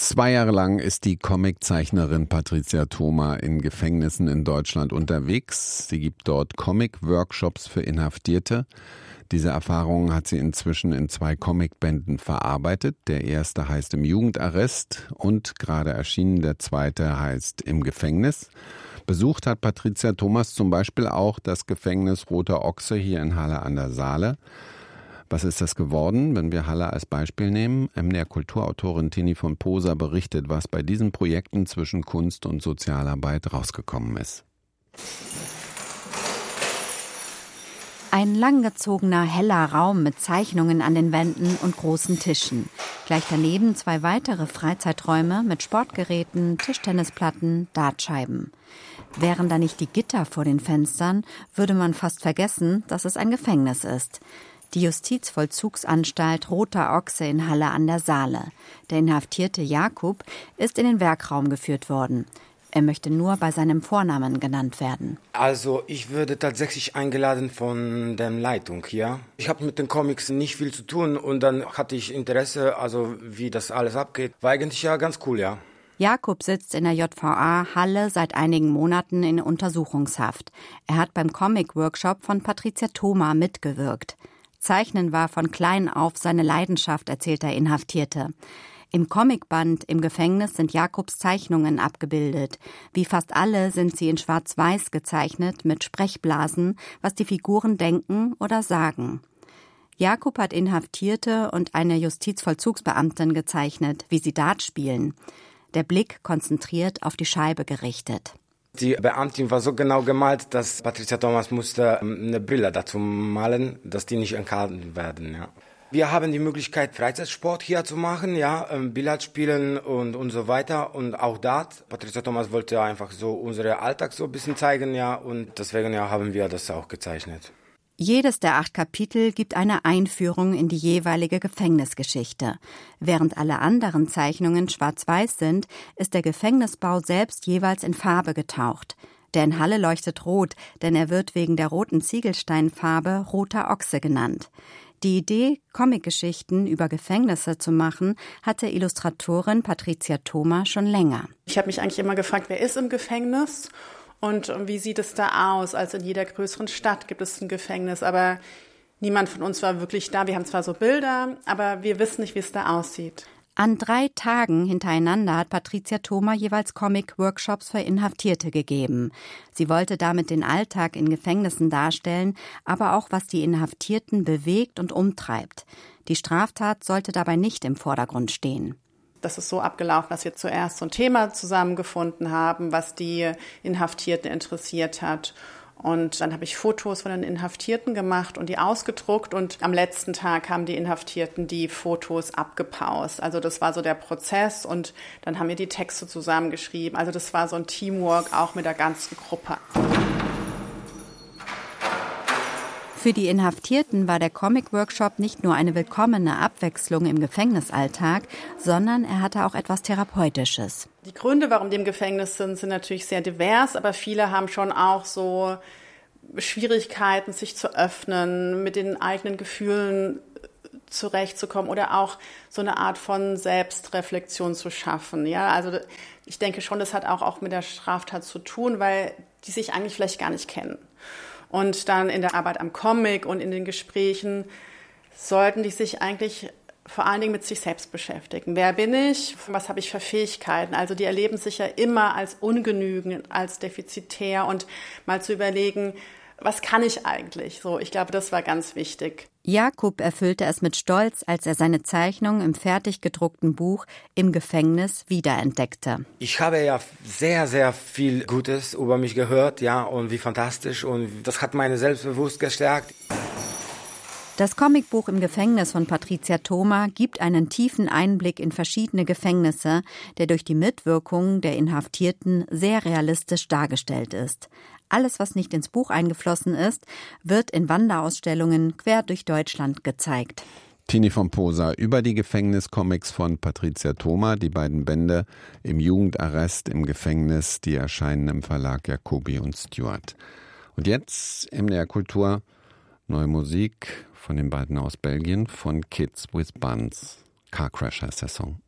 2 Jahre lang ist die Comiczeichnerin Patricia Thoma in Gefängnissen in Deutschland unterwegs. Sie gibt dort Comic-Workshops für Inhaftierte. Diese Erfahrungen hat sie inzwischen in 2 Comicbänden verarbeitet. Der erste heißt Im Jugendarrest und gerade erschienen der zweite heißt Im Gefängnis. Besucht hat Patricia Thoma zum Beispiel auch das Gefängnis Roter Ochse hier in Halle an der Saale. Was ist das geworden, wenn wir Halle als Beispiel nehmen? MDR-Kulturautorin Tini von Poser berichtet, was bei diesen Projekten zwischen Kunst und Sozialarbeit rausgekommen ist. Ein langgezogener, heller Raum mit Zeichnungen an den Wänden und großen Tischen. Gleich daneben 2 weitere Freizeiträume mit Sportgeräten, Tischtennisplatten, Dartscheiben. Wären da nicht die Gitter vor den Fenstern, würde man fast vergessen, dass es ein Gefängnis ist. Die Justizvollzugsanstalt Roter Ochse in Halle an der Saale. Der Inhaftierte Jakub ist in den Werkraum geführt worden. Er möchte nur bei seinem Vornamen genannt werden. Also ich würde tatsächlich eingeladen von der Leitung hier. Ich habe mit den Comics nicht viel zu tun und dann hatte ich Interesse, also wie das alles abgeht. War eigentlich ja ganz cool, ja. Jakub sitzt in der JVA Halle seit einigen Monaten in Untersuchungshaft. Er hat beim Comic-Workshop von Patricia Thoma mitgewirkt. Zeichnen war von klein auf seine Leidenschaft, erzählt der Inhaftierte. Im Comicband Im Gefängnis sind Jakobs Zeichnungen abgebildet. Wie fast alle sind sie in Schwarz-Weiß gezeichnet mit Sprechblasen, was die Figuren denken oder sagen. Jakob hat Inhaftierte und eine Justizvollzugsbeamtin gezeichnet, wie sie Dart spielen. Der Blick konzentriert auf die Scheibe gerichtet. Die Beamtin war so genau gemalt, dass Patricia Thoma musste eine Brille dazu malen, dass die nicht entkalkt werden. Ja. Wir haben die Möglichkeit, Freizeitsport hier zu machen, ja, Billard spielen und so weiter und auch Dart. Patricia Thoma wollte einfach so unseren Alltag so ein bisschen zeigen, ja, und deswegen ja, haben wir das auch gezeichnet. Jedes der 8 Kapitel gibt eine Einführung in die jeweilige Gefängnisgeschichte. Während alle anderen Zeichnungen schwarz-weiß sind, ist der Gefängnisbau selbst jeweils in Farbe getaucht. Der in Halle leuchtet rot, denn er wird wegen der roten Ziegelsteinfarbe Roter Ochse genannt. Die Idee, Comicgeschichten über Gefängnisse zu machen, hatte Illustratorin Patricia Thoma schon länger. Ich habe mich eigentlich immer gefragt, wer ist im Gefängnis? Und wie sieht es da aus? Also in jeder größeren Stadt gibt es ein Gefängnis, aber niemand von uns war wirklich da. Wir haben zwar so Bilder, aber wir wissen nicht, wie es da aussieht. An 3 Tagen hintereinander hat Patricia Thoma jeweils Comic-Workshops für Inhaftierte gegeben. Sie wollte damit den Alltag in Gefängnissen darstellen, aber auch, was die Inhaftierten bewegt und umtreibt. Die Straftat sollte dabei nicht im Vordergrund stehen. Das ist so abgelaufen, dass wir zuerst so ein Thema zusammengefunden haben, was die Inhaftierten interessiert hat. Und dann habe ich Fotos von den Inhaftierten gemacht und die ausgedruckt. Und am letzten Tag haben die Inhaftierten die Fotos abgepaust. Also das war so der Prozess. Und dann haben wir die Texte zusammengeschrieben. Also das war so ein Teamwork auch mit der ganzen Gruppe. Für die Inhaftierten war der Comic-Workshop nicht nur eine willkommene Abwechslung im Gefängnisalltag, sondern er hatte auch etwas Therapeutisches. Die Gründe, warum die im Gefängnis sind natürlich sehr divers, aber viele haben schon auch so Schwierigkeiten, sich zu öffnen, mit den eigenen Gefühlen zurechtzukommen oder auch so eine Art von Selbstreflexion zu schaffen. Ja, also ich denke schon, das hat auch mit der Straftat zu tun, weil die sich eigentlich vielleicht gar nicht kennen. Und dann in der Arbeit am Comic und in den Gesprächen sollten die sich eigentlich vor allen Dingen mit sich selbst beschäftigen. Wer bin ich? Was habe ich für Fähigkeiten? Also die erleben sich ja immer als ungenügend, als defizitär und mal zu überlegen, was kann ich eigentlich? So, ich glaube, das war ganz wichtig. Jakub erfüllte es mit Stolz, als er seine Zeichnung im fertig gedruckten Buch Im Gefängnis wiederentdeckte. Ich habe ja sehr, sehr viel Gutes über mich gehört, ja, und wie fantastisch, und das hat meine Selbstbewusstsein gestärkt. Das Comicbuch Im Gefängnis von Patricia Thoma gibt einen tiefen Einblick in verschiedene Gefängnisse, der durch die Mitwirkung der Inhaftierten sehr realistisch dargestellt ist. Alles, was nicht ins Buch eingeflossen ist, wird in Wanderausstellungen quer durch Deutschland gezeigt. Tini von Poser über die Gefängniscomics von Patricia Thoma, die beiden Bände Im Jugendarrest, Im Gefängnis, die erscheinen im Verlag Jacobi und Stewart. Und jetzt MDR Kultur, neue Musik von den beiden aus Belgien, von Kids with Buns. Car Crash heißt der Song.